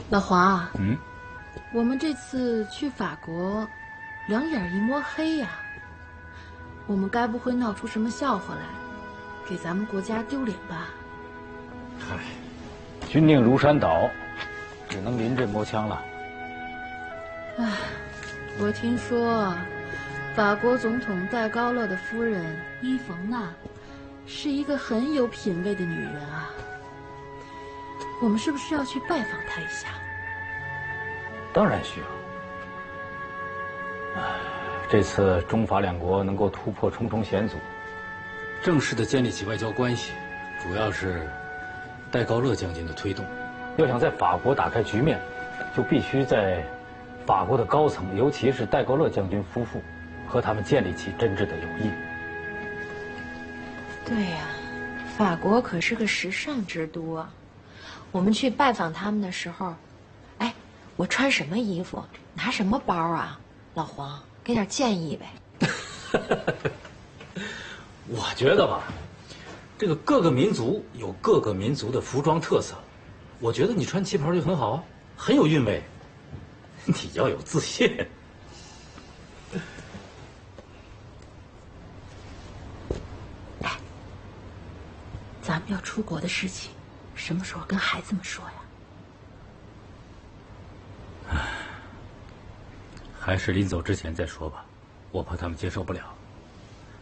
老黄，我们这次去法国，两眼一摸黑呀，我们该不会闹出什么笑话来，给咱们国家丢脸吧？ 嗨，军令如山倒，只能临阵磨枪了。 唉，我听说，法国总统戴高乐的夫人伊冯娜，是一个很有品位的女人啊。我们是不是要去拜访她一下？ 当然需要。这次中法两国能够突破重重险阻， 正式的建立起外交关系，主要是戴高乐将军的推动。 要想在法国打开局面，就必须在法国的高层，尤其是戴高乐将军夫妇，和他们建立起真挚的友谊。 对呀，法国可是个时尚之都啊。我们去拜访他们的时候，哎，我穿什么衣服，拿什么包啊？老黄，给点建议呗。 我觉得吧，这个各个民族有各个民族的服装特色，我觉得你穿旗袍就很好啊，很有韵味。你要有自信。 哎，咱们要出国的事情，什么时候跟孩子们说呀？ 还是临走之前再说吧，我怕他们接受不了。